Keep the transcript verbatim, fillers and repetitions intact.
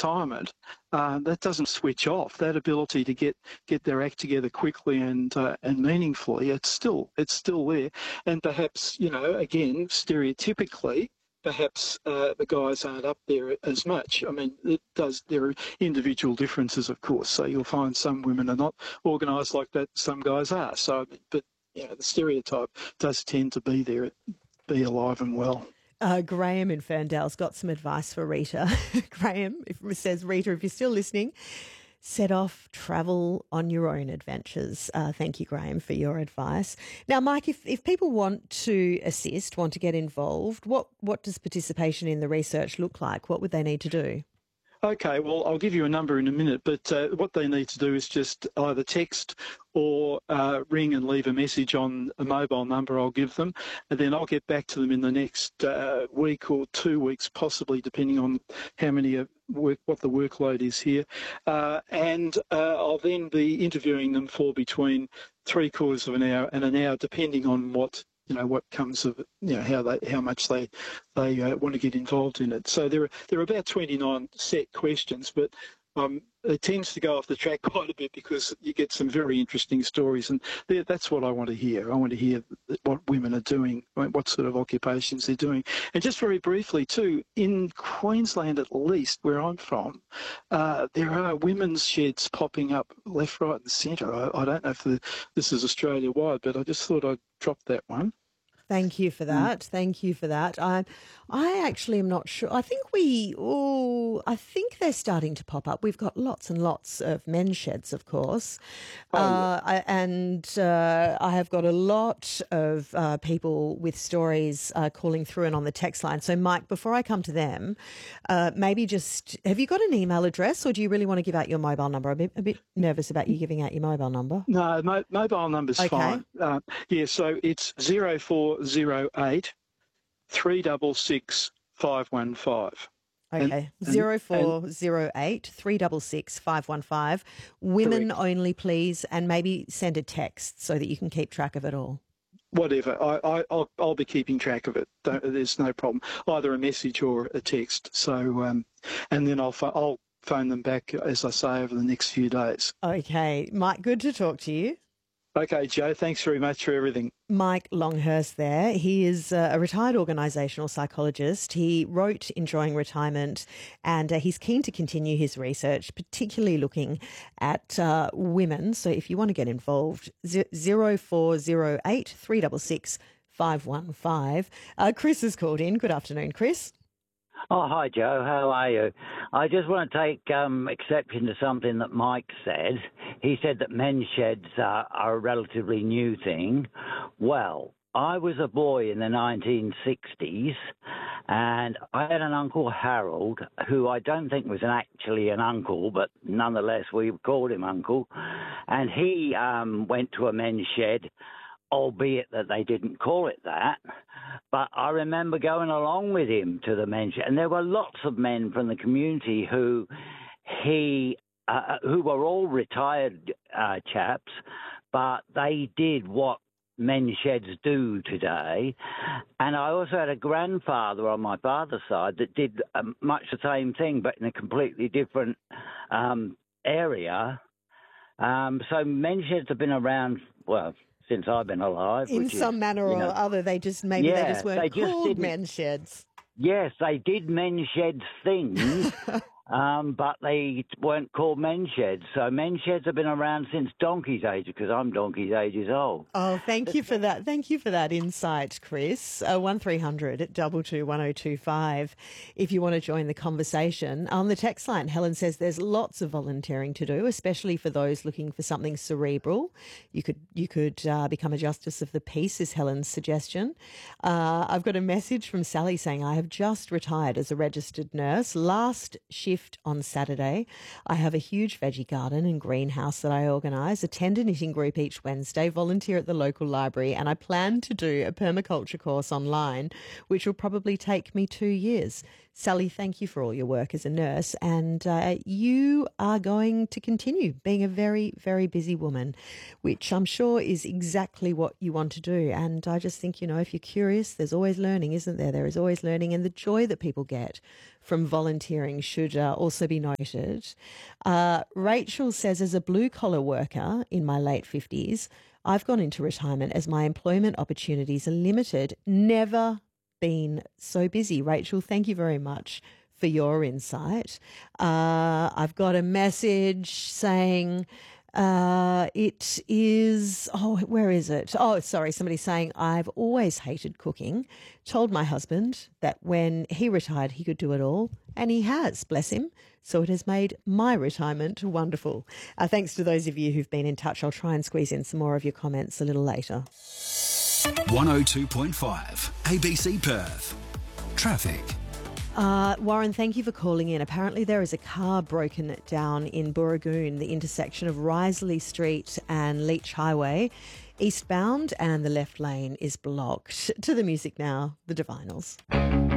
retirement, uh, that doesn't switch off. That ability to get, get their act together quickly and uh, and meaningfully, it's still it's still there. And perhaps, you know, again, stereotypically, perhaps uh, the guys aren't up there as much. I mean, it does. There are individual differences, of course. So you'll find some women are not organised like that. Some guys are. So, but you know, the stereotype does tend to be there, be alive and well. Uh, Graham in Ferndale's got some advice for Rita. Graham if, says, Rita, if you're still listening, set off, travel on your own adventures. Uh, thank you, Graham, for your advice. Now, Mike, if, if people want to assist, want to get involved, what, what does participation in the research look like? What would they need to do? Okay, well, I'll give you a number in a minute, but uh, what they need to do is just either text or uh, ring and leave a message on a mobile number I'll give them, and then I'll get back to them in the next uh, week or two weeks, possibly, depending on how many are work, what the workload is here. Uh, and uh, I'll then be interviewing them for between three quarters of an hour and an hour, depending on what you know what comes of you know how they how much they they uh, want to get involved in it. So there are there are about twenty-nine set questions, but um, it tends to go off the track quite a bit because you get some very interesting stories, and that's what I want to hear. I want to hear what women are doing, what sort of occupations they're doing. And just very briefly too, in Queensland at least, where I'm from, uh, there are women's sheds popping up left, right and centre. I, I don't know if the, this is Australia-wide, but I just thought I'd drop that one. Thank you for that. Mm. Thank you for that. I, I actually am not sure. I think we, oh, I think they're starting to pop up. We've got lots and lots of men's sheds, of course. Oh, uh, yeah. I, and uh, I have got a lot of uh, people with stories uh, calling through and on the text line. So, Mike, before I come to them, uh, maybe just, have you got an email address or do you really want to give out your mobile number? I'm a bit, a bit nervous about you giving out your mobile number. No, mo- mobile number's okay. fine. Uh, yeah, so it's zero four zero eight three six six five one five. Okay, zero four zero eight three six six five one five. Women correct. Only, please, and maybe send a text so that you can keep track of it all. Whatever, I, I, I'll, I'll be keeping track of it. Don't, there's no problem. Either a message or a text. So, um, and then I'll I'll phone them back, as I say, over the next few days. Okay, Mike, good to talk to you. Okay, Joe, thanks very much for everything. Mike Longhurst there. He is a retired organisational psychologist. He wrote Enjoying Retirement and uh, he's keen to continue his research, particularly looking at uh, women. So if you want to get involved, zero four zero eight three six six five one five. Uh, Chris has called in. Good afternoon, Chris. Oh, hi, Joe. How are you? I just want to take um, exception to something that Mike said. He said that men's sheds are, are a relatively new thing. Well, I was a boy in the nineteen sixties, and I had an Uncle Harold, who I don't think was an, actually an uncle, but nonetheless we called him Uncle, and he um, went to a men's shed, albeit that they didn't call it that. But I remember going along with him to the men's shed, and there were lots of men from the community who he, uh, who were all retired uh, chaps, but they did what men's sheds do today. And I also had a grandfather on my father's side that did um, much the same thing, but in a completely different um, area. Um, so men's sheds have been around, well, since I've been alive. In some is, manner or know, other, they just, maybe yeah, they just weren't they just called men's sheds. Yes, they did men's sheds things, um, but they weren't called men's sheds. So men's sheds have been around since donkey's age, because I'm donkey's age years old. Oh, thank you for that. Thank you for that insight, Chris. Uh, one three hundred two two one oh two five if you want to join the conversation. On the text line, Helen says there's lots of volunteering to do, especially for those looking for something cerebral. You could you could uh, become a justice of the peace, is Helen's suggestion. Uh, I've got a message from Sally saying, I have just retired as a registered nurse. Last shift on Saturday. I have a huge veggie garden and greenhouse that I organise, attend a knitting group each Wednesday, volunteer at the local library, and I plan to do a permaculture course online, which will probably take me two years. Sally, thank you for all your work as a nurse, and uh, you are going to continue being a very, very busy woman, which I'm sure is exactly what you want to do. And I just think, you know, if you're curious, there's always learning, isn't there? There is always learning, and the joy that people get from volunteering should uh, also be noted. Uh, Rachel says, as a blue-collar worker in my late fifties, I've gone into retirement as my employment opportunities are limited. Never been so busy. Rachel, thank you very much for your insight. Uh, I've got a message saying uh, it is, oh, where is it? Oh, sorry, somebody's saying, I've always hated cooking. Told my husband that when he retired, he could do it all, and he has, bless him. So it has made my retirement wonderful. Uh, thanks to those of you who've been in touch. I'll try and squeeze in some more of your comments a little later. one oh two point five A B C Perth. Traffic. Uh, Warren, thank you for calling in. Apparently there is a car broken down in Booragoon, the intersection of Risley Street and Leach Highway, eastbound, and the left lane is blocked. To the music now, the Divinals.